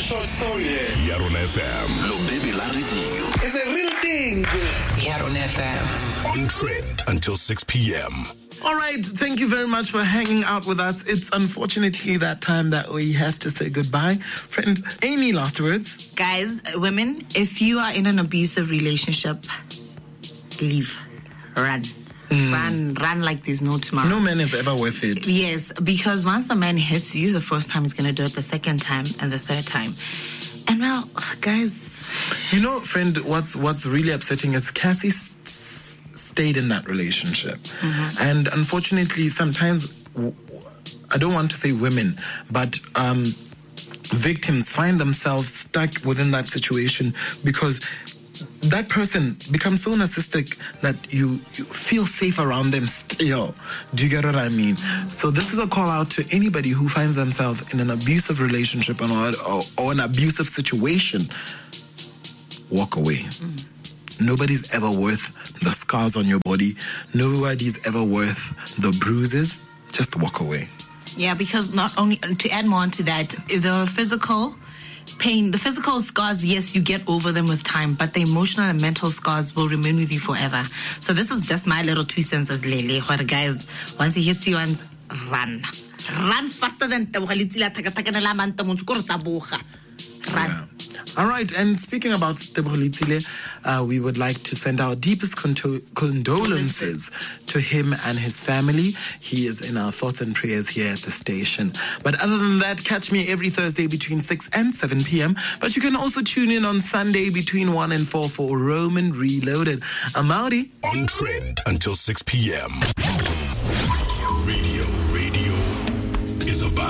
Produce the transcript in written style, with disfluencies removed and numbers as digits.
short story here. Yaron FM. Lo baby la radio. It's a real thing. Yaron FM. On trend until 6 p.m. All right, thank you very much for hanging out with us. It's unfortunately that time that we has to say goodbye. Friend Amy, last words. Guys, women, if you are in an abusive relationship, leave. Run. Run like there's no tomorrow. No man is ever worth it. Yes, because once a man hits you the first time, he's going to do it the second time and the third time. And well, guys... You know, friend, what's really upsetting is Cassie stayed in that relationship. Mm-hmm. And unfortunately, sometimes, I don't want to say women, but victims find themselves stuck within that situation because that person becomes so narcissistic that you feel safe around them still. Do you get what I mean? So this is a call out to anybody who finds themselves in an abusive relationship or an abusive situation. Walk away. Nobody's ever worth the scars on your body. Nobody's ever worth the bruises. Just walk away. Yeah, because not only, to add more to that, the physical pain, the physical scars, yes, you get over them with time, but the emotional and mental scars will remain with you forever. So this is just my little 2 cents as Lele. Where guys, once he hits you, run. Run faster than run. Yeah. All right, and speaking about Tebogo Letsile, we would like to send our deepest condolences to him and his family. He is in our thoughts and prayers here at the station. But other than that, catch me every Thursday between 6 and 7 p.m. But you can also tune in on Sunday between 1 and 4 for Roman Reloaded. I'm Audi. On trend until 6 p.m.